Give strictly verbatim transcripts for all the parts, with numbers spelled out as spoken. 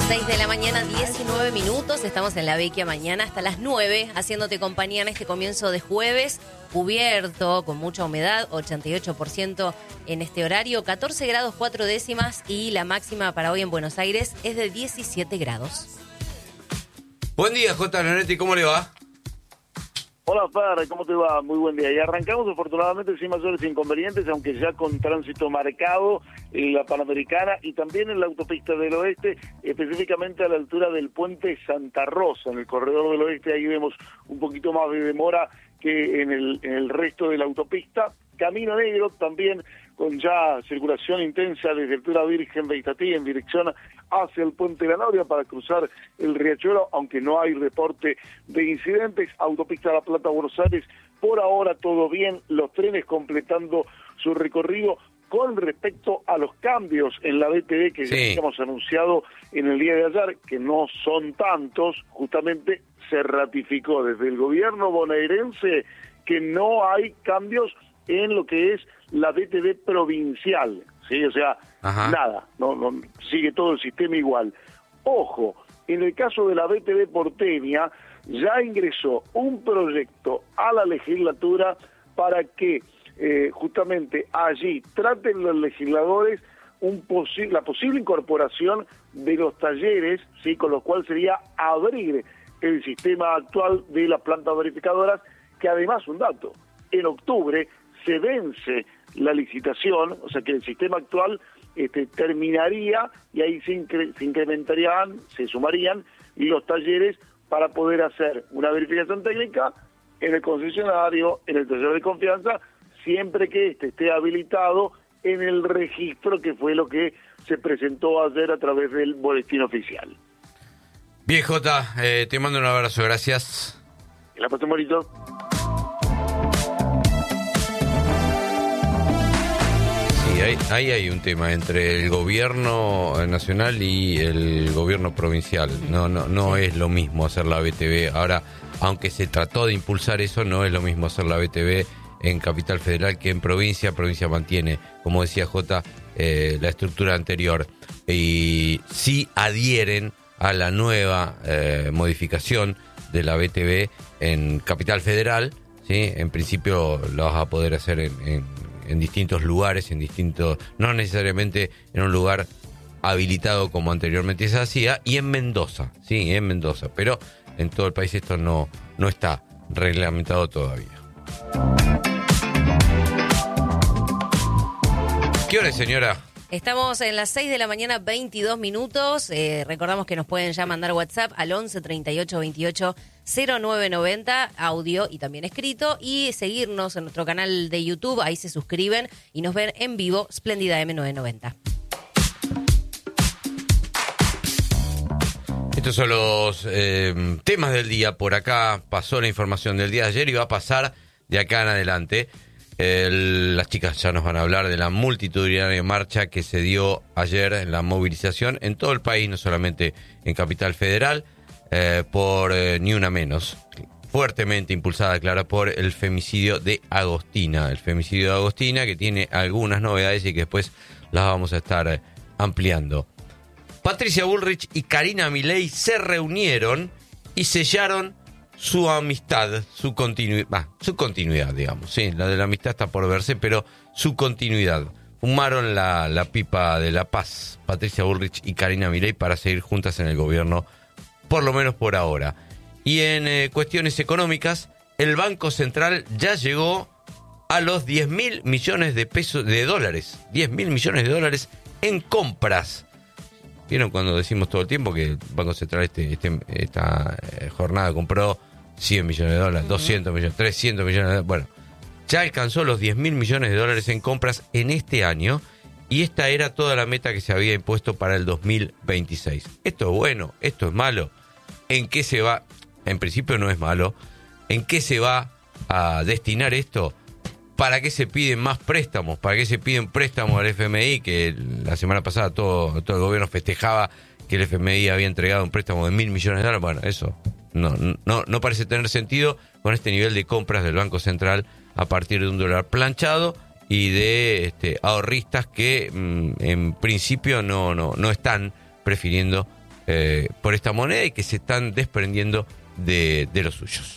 seis de la mañana, diecinueve minutos. Estamos en La Vecchia mañana hasta las nueve, haciéndote compañía en este comienzo de jueves, cubierto, con mucha humedad, ochenta y ocho por ciento en este horario, catorce grados cuatro décimas y la máxima para hoy en Buenos Aires es de diecisiete grados. Buen día, J. Leonetti, ¿cómo le va? Hola, Fer, ¿cómo te va? Muy buen día. Y arrancamos afortunadamente sin mayores inconvenientes, aunque ya con tránsito marcado en la Panamericana y también en la autopista del Oeste, específicamente a la altura del puente Santa Rosa, en el corredor del Oeste. Ahí vemos un poquito más de demora que en el, en el resto de la autopista. Camino Negro también con ya circulación intensa desde altura Virgen de Itatí en dirección hacia el Puente de la Noria para cruzar el Riachuelo, aunque no hay reporte de incidentes. Autopista La Plata, Buenos Aires, por ahora todo bien, los trenes completando su recorrido. Con respecto a los cambios en la B T V que sí. ya habíamos anunciado en el día de ayer, que no son tantos, justamente se ratificó desde el gobierno bonaerense que no hay cambios en lo que es la B T V provincial, ¿sí? O sea, Ajá. nada, no, no sigue todo el sistema igual. Ojo, en el caso de la B T V porteña, ya ingresó un proyecto a la legislatura para que eh, justamente allí traten los legisladores un posi- la posible incorporación de los talleres, ¿sí? Con lo cual sería abrir el sistema actual de las plantas verificadoras, que además, un dato, en octubre se vence la licitación, o sea que el sistema actual este, terminaría y ahí se, incre- se incrementarían, se sumarían los talleres para poder hacer una verificación técnica en el concesionario, en el taller de confianza, siempre que este esté habilitado en el registro, que fue lo que se presentó ayer a través del boletín oficial. Bien, Jota, eh, te mando un abrazo, gracias. Que la pasen bonito. Ahí, ahí hay un tema entre el gobierno nacional y el gobierno provincial. No, no, no es lo mismo hacer la B T V. Ahora, aunque se trató de impulsar eso, no es lo mismo hacer la B T V en Capital Federal que en provincia. Provincia mantiene, como decía Jota, eh, la estructura anterior. Y sí adhieren a la nueva eh, modificación de la B T V en Capital Federal, ¿sí? En principio lo vas a poder hacer en... en en distintos lugares, en distintos, no necesariamente en un lugar habilitado como anteriormente se hacía, y en Mendoza, sí, en Mendoza, pero en todo el país esto no, no está reglamentado todavía. ¿Qué hora es, señora? Estamos en las seis de la mañana, veintidós minutos. Eh, recordamos que nos pueden ya mandar WhatsApp al once treinta y ocho veintiocho cero nueve noventa, audio y también escrito, y seguirnos en nuestro canal de YouTube. Ahí se suscriben y nos ven en vivo, Splendida M novecientos noventa. Estos son los eh, temas del día. Por acá pasó la información del día de ayer y va a pasar de acá en adelante. El, las chicas ya nos van a hablar de la multitudinaria marcha que se dio ayer en la movilización en todo el país, no solamente en Capital Federal, eh, por eh, Ni Una Menos, fuertemente impulsada, claro, por el femicidio de Agostina, el femicidio de Agostina, que tiene algunas novedades y que después las vamos a estar eh, ampliando. Patricia Bullrich y Karina Milei se reunieron y sellaron su amistad, su continuidad, bah, su continuidad, digamos, sí, la de la amistad está por verse, pero su continuidad. Fumaron la, la pipa de la paz, Patricia Bullrich y Karina Milei, para seguir juntas en el gobierno, por lo menos por ahora. Y en eh, cuestiones económicas, el Banco Central ya llegó a los diez mil millones de pesos, de dólares, diez mil millones de dólares en compras. ¿Vieron cuando decimos todo el tiempo que el Banco Central este, este, esta eh, jornada compró cien millones de dólares, uh-huh. doscientos millones, trescientos millones de dólares? Bueno, ya alcanzó los diez mil millones de dólares en compras en este año, y esta era toda la meta que se había impuesto para el dos mil veintiséis. ¿Esto es bueno? ¿Esto es malo? ¿En qué se va? En principio no es malo. ¿En qué se va a destinar esto? ¿Para qué se piden más préstamos? ¿Para qué se piden préstamos al F M I? Que la semana pasada todo, todo el gobierno festejaba que el F M I había entregado un préstamo de mil millones de dólares. Bueno, eso no, no, no parece tener sentido con este nivel de compras del Banco Central a partir de un dólar planchado y de este, ahorristas que mmm, en principio no, no, no están prefiriendo eh, por esta moneda y que se están desprendiendo de, de los suyos.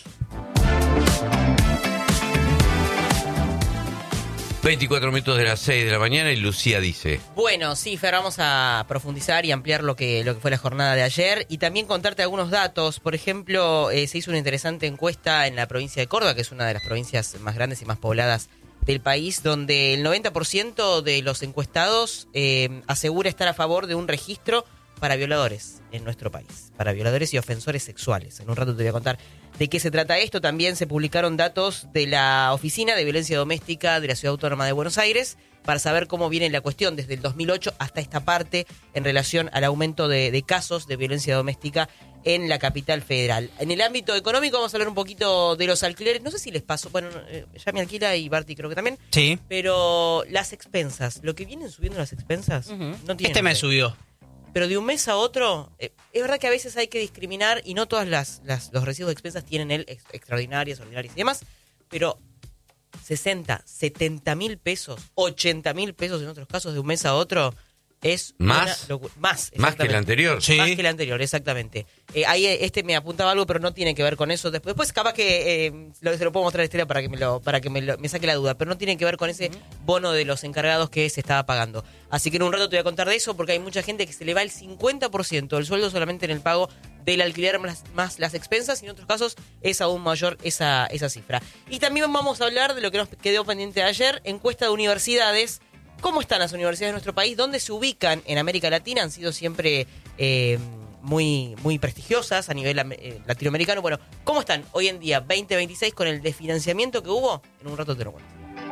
veinticuatro minutos de las seis de la mañana y Lucía dice... Bueno, sí, Fer, vamos a profundizar y ampliar lo que, lo que fue la jornada de ayer y también contarte algunos datos. Por ejemplo, eh, se hizo una interesante encuesta en la provincia de Córdoba, que es una de las provincias más grandes y más pobladas del país, donde el noventa por ciento de los encuestados eh, asegura estar a favor de un registro para violadores en nuestro país, para violadores y ofensores sexuales. En un rato te voy a contar de qué se trata esto. También se publicaron datos de la Oficina de Violencia Doméstica de la Ciudad Autónoma de Buenos Aires para saber cómo viene la cuestión desde el dos mil ocho hasta esta parte en relación al aumento de, de casos de violencia doméstica en la capital federal. En el ámbito económico vamos a hablar un poquito de los alquileres. No sé si les pasó, bueno, eh, ya me alquila y Barty creo que también. Sí. Pero las expensas, lo que vienen subiendo las expensas, uh-huh. no tienen. Este mes subió. Pero de un mes a otro, eh, es verdad que a veces hay que discriminar y no todas las, las los recibos de expensas tienen el ex, extraordinarias, ordinarias y demás, pero sesenta, setenta mil pesos, ochenta mil pesos en otros casos de un mes a otro es más una locu- más más que el anterior. Sí. Más que el anterior, exactamente. Eh, ahí este me apuntaba algo, pero no tiene que ver con eso. Después, después capaz que eh, lo, se lo puedo mostrar a Estela para que me lo para que me, lo, me saque la duda, pero no tiene que ver con ese bono de los encargados que se estaba pagando. Así que en un rato te voy a contar de eso, porque hay mucha gente que se le va el cincuenta por ciento del sueldo solamente en el pago del alquiler más, más las expensas, y en otros casos es aún mayor esa, esa cifra. Y también vamos a hablar de lo que nos quedó pendiente de ayer, encuesta de universidades. ¿Cómo están las universidades de nuestro país? ¿Dónde se ubican en América Latina? Han sido siempre eh, muy, muy prestigiosas a nivel eh, latinoamericano. Bueno, ¿cómo están hoy en día, veinte veintiséis, con el desfinanciamiento que hubo? En un rato te lo cuento.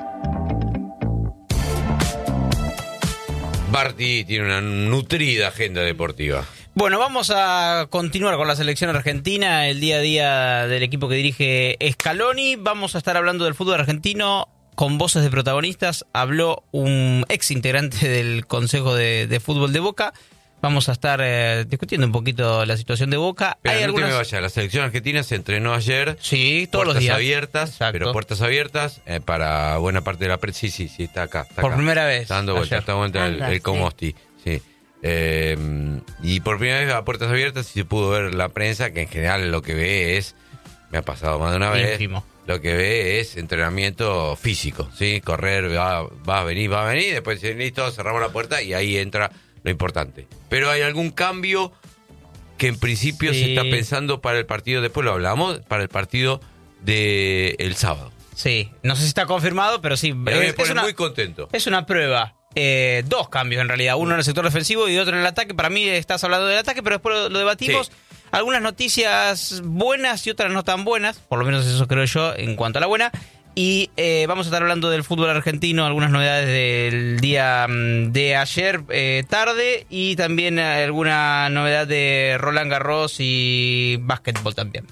Barty tiene una nutrida agenda deportiva. Bueno, vamos a continuar con la selección argentina, el día a día del equipo que dirige Scaloni. Vamos a estar hablando del fútbol argentino con voces de protagonistas. Habló un ex integrante del Consejo de, de Fútbol de Boca. Vamos a estar eh, discutiendo un poquito la situación de Boca. Pero Hay no algunas... te me vayas, la selección argentina se entrenó ayer. Sí, todos los puertas días. abiertas, Exacto. pero puertas abiertas eh, para buena parte de la prensa. Sí, sí, sí, está acá. Está Por acá. primera vez. Está dando vuelta, ayer. está dando vuelta el, Anda, el Comosti. Sí. Eh, y por primera vez a puertas abiertas sí se pudo ver la prensa, que en general lo que ve es, me ha pasado más de una vez, Ínfimo. lo que ve es entrenamiento físico, ¿sí? Correr, va, va a venir, va a venir, después dice, listo, cerramos la puerta y ahí entra lo importante. Pero hay algún cambio que en principio Sí. se está pensando para el partido, después lo hablamos, para el partido del el sábado. Sí, no sé si está confirmado, pero sí. Pero me es, pone es una, muy contento. es una prueba. Eh, dos cambios en realidad, uno en el sector defensivo y otro en el ataque. Para mí estás hablando del ataque, pero después lo, lo debatimos. Sí. Algunas noticias buenas y otras no tan buenas, por lo menos eso creo yo en cuanto a la buena. Y eh, vamos a estar hablando del fútbol argentino, algunas novedades del día mm, de ayer eh, tarde, y también alguna novedad de Roland Garros y básquetbol también.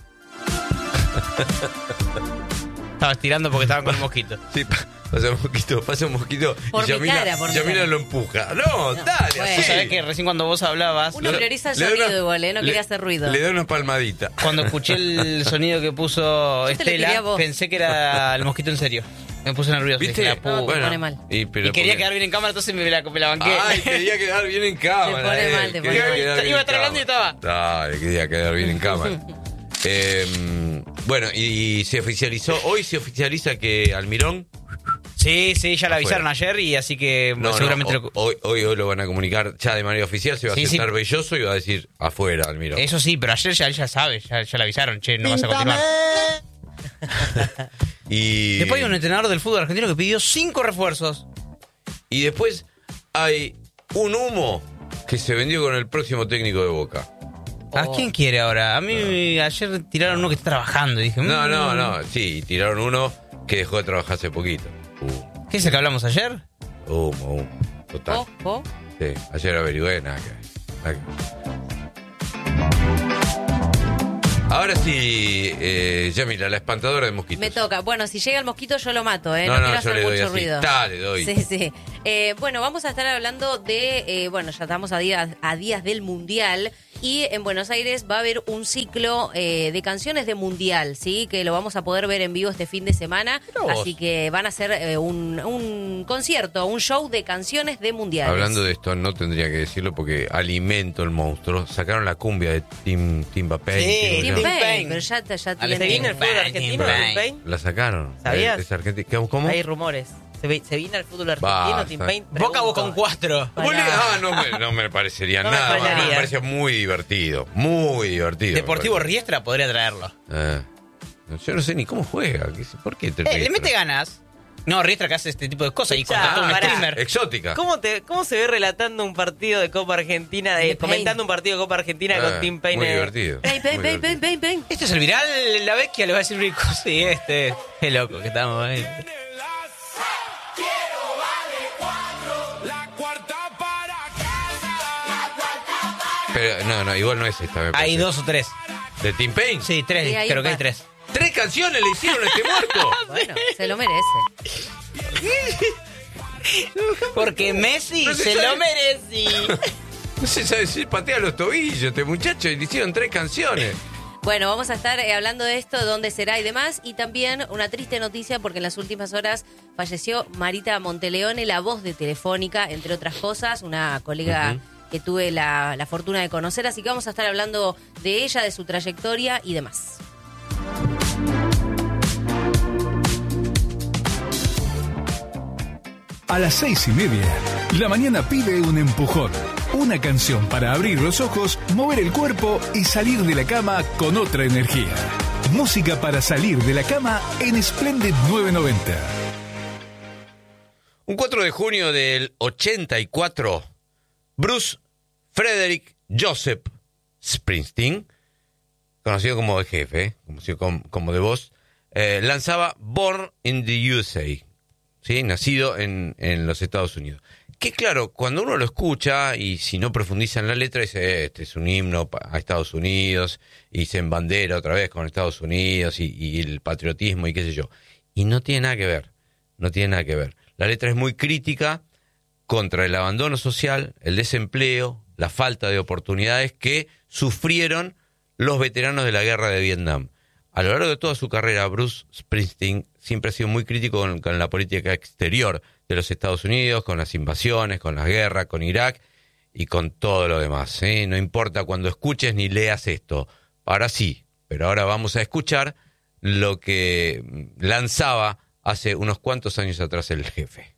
Estaba estirando porque estaban con el mosquito. Sí, pasa un mosquito, pasa un mosquito Por y mi Yamila, cara, por mi Yamila cara. lo empuja. No, No, dale, bueno. así. Vos sabés que recién cuando vos hablabas, Uno Le- prioriza el le doy sonido una- igual, ¿eh? No le- quería hacer ruido. Le da una palmadita. cuando escuché el sonido que puso Yo te lo quería a Estela, vos. pensé que era el mosquito en serio. Me puse nervioso. ¿Viste? Dije, la pu- No, te pone mal. Y, pero y quería porque- quedar bien en cámara, entonces me la, me la banqué. Ay, quería quedar bien en cámara. Te pone eh. mal, te pone Quería mal. quedar bien Iba a en estar hablando y cámara. estaba. Dale, quería quedar bien en cámara. Eh, bueno, y, y se oficializó, hoy se oficializa que Almirón... Sí, sí, ya la avisaron Afuera. ayer y así que No, seguramente no, lo- hoy, hoy, hoy lo van a comunicar ya de manera oficial, se va Sí, a sentar sí. Belloso y va a decir afuera Almirón. Eso sí, pero ayer ya, ya sabe, ya, ya la avisaron, che, no vas a continuar. Y, Después hay un entrenador del fútbol argentino que pidió cinco refuerzos. y después hay un humo que se vendió con el próximo técnico de Boca. ¿A Oh. quién quiere ahora? A mí ayer tiraron uno que está trabajando y dije... No, mm, no, no, sí, tiraron uno que dejó de trabajar hace poquito. Uh, ¿Qué es el que hablamos ayer? humo, humo, total. Oh, oh. Sí, ayer averigué, nada que ver, nada que ver. Ahora sí, eh, ya mira, la espantadora de mosquitos. Me toca. Bueno, si llega el mosquito yo lo mato, ¿eh? No, No, no, quiero yo hacer le doy mucho así. ruido. Ta, le doy. Sí, sí. Eh, bueno, vamos a estar hablando de... eh, bueno, ya estamos a días, a días del Mundial Y en Buenos Aires va a haber un ciclo eh, de canciones de Mundial, ¿sí? Que lo vamos a poder ver en vivo este fin de semana. Así que van a hacer eh, un, un concierto, un show de canciones de Mundial. Hablando de esto, no tendría que decirlo porque Alimento el monstruo. Sacaron la cumbia de Tim, Timba Payne. Sí, Tim Tim Payne, Payne. pero ya, ya ¿Se tiene... viene el fútbol argentino de Tim Payne? La sacaron. ¿Sabías? Es argentino. ¿Cómo? Hay rumores. ¿Se, ve- se viene el fútbol argentino, Basta. Tim Payne? Boca vos Pregunto. con cuatro. Pará. Bolivia- Ah, no me, no me parecería No me nada. más. extrañaría. Me parecía muy divertido. Muy divertido. Deportivo me parece. Riestra podría traerlo. Eh, yo no sé ni cómo juega. ¿Qué- ¿Por qué te Eh, le Riestra? mete ganas. No, Riestra que hace este tipo de cosas y Escuchá, contrató a un pará. streamer. Exótica. ¿Cómo, te, ¿Cómo se ve relatando un partido de Copa Argentina, de, De Payne. comentando un partido de Copa Argentina Eh, con Tim Payne? Muy divertido. Payne, Payne, Muy Payne, Payne, divertido. Payne, Payne. Este es el viral, la vecchia le va a decir rico. Sí, este. Qué loco que estamos ahí. Pero no, no, igual no es esta. me Hay parece. dos o tres. ¿De Tim Payne? Sí, tres. Sí, hay creo un que hay par. tres. ¿Tres canciones le hicieron a este muerto? Bueno, se lo merece. Porque Messi No se se sabe. lo merece. No se sabe si patea los tobillos este muchacho y le hicieron tres canciones. Bueno, vamos a estar eh, hablando de esto, dónde será y demás. Y también una triste noticia porque en las últimas horas falleció Marita Monteleone, la voz de Telefónica, entre otras cosas, una colega Ujú. que tuve la, la fortuna de conocer. Así que vamos a estar hablando de ella, de su trayectoria y demás. A las seis y media, la mañana pide un empujón. Una canción para abrir los ojos, mover el cuerpo y salir de la cama con otra energía. Música para salir de la cama en Splendid novecientos noventa. Un cuatro de junio del ochenta y cuatro, Bruce Frederick Joseph Springsteen, conocido como el jefe, conocido como, como The Boss, eh, lanzaba Born in the U S A, ¿sí? Nacido en, en los Estados Unidos. Que claro, cuando uno lo escucha y si no profundiza en la letra, dice, este es un himno a Estados Unidos, y se embandera otra vez con Estados Unidos y, y el patriotismo y qué sé yo. Y no tiene nada que ver, no tiene nada que ver. La letra es muy crítica contra el abandono social, el desempleo, la falta de oportunidades que sufrieron los veteranos de la guerra de Vietnam. A lo largo de toda su carrera, Bruce Springsteen siempre ha sido muy crítico con, con la política exterior de los Estados Unidos, con las invasiones, con las guerras, con Irak y con todo lo demás, ¿eh? No importa cuando escuches ni leas esto. Ahora sí, pero ahora vamos a escuchar lo que lanzaba hace unos cuantos años atrás el jefe.